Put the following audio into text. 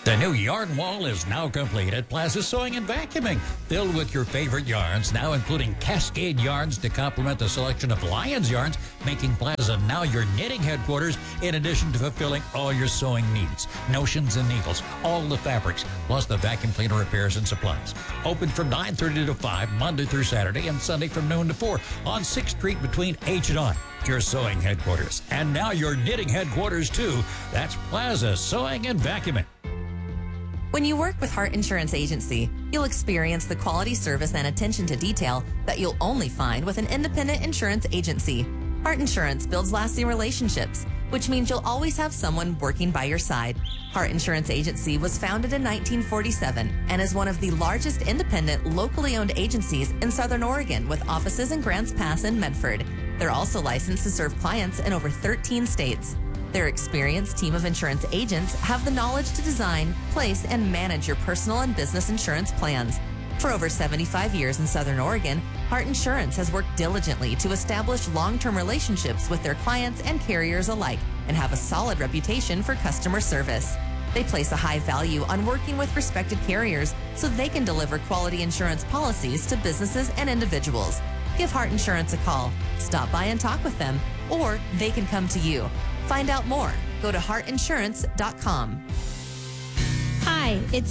The new yarn wall is now complete at Plaza Sewing and Vacuuming. Filled with your favorite yarns, now including Cascade yarns to complement the selection of Lions yarns, making Plaza now your knitting headquarters in addition to fulfilling all your sewing needs. Notions and needles, all the fabrics, plus the vacuum cleaner repairs and supplies. Open from 9:30 to 5, Monday through Saturday, and Sunday from noon to 4 on 6th Street between H and I. Your sewing headquarters. And now your knitting headquarters, too. That's Plaza Sewing and Vacuuming. When you work with Hart Insurance Agency, you'll experience the quality service and attention to detail that you'll only find with an independent insurance agency. Hart Insurance builds lasting relationships, which means you'll always have someone working by your side. Hart Insurance Agency was founded in 1947 and is one of the largest independent, locally owned agencies in Southern Oregon with offices in Grants Pass and Medford. They're also licensed to serve clients in over 13 states. Their experienced team of insurance agents have the knowledge to design, place, and manage your personal and business insurance plans. For over 75 years in Southern Oregon, Hart Insurance has worked diligently to establish long-term relationships with their clients and carriers alike and have a solid reputation for customer service. They place a high value on working with respected carriers so they can deliver quality insurance policies to businesses and individuals. Give Hart Insurance a call, stop by and talk with them, or they can come to you. Find out more. Go to heartinsurance.com. Hi, it's